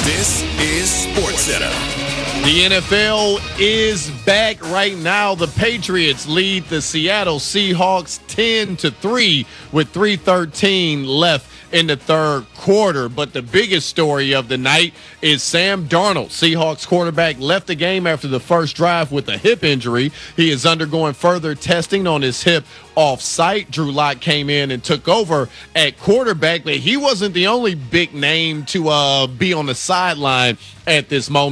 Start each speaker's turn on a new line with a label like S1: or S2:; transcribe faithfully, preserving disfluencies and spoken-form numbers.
S1: This is SportsCenter.
S2: The N F L is back right now. The Patriots lead the Seattle Seahawks ten to three with three thirteen left in the third quarter. But the biggest story of the night is Sam Darnold. Seahawks quarterback left the game after the first drive with a hip injury. He is undergoing further testing on his hip off-site. Drew Lock came in and took over at quarterback, but he wasn't the only big name to uh, be on the sideline at this moment.